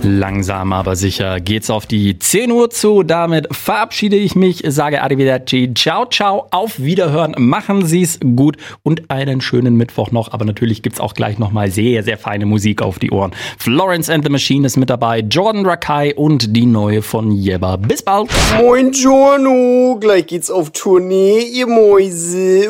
Langsam aber sicher geht's auf die 10 Uhr zu. Damit verabschiede ich mich, sage Arrivederci, ciao, ciao, auf Wiederhören. Machen Sie's gut und einen schönen Mittwoch noch. Aber natürlich gibt's auch gleich nochmal sehr, sehr feine Musik auf die Ohren. Florence and the Machine ist mit dabei, Jordan Rakei und die neue von Jebba. Bis bald. Moin Giorno, gleich geht's auf Tournee, ihr Mäuse.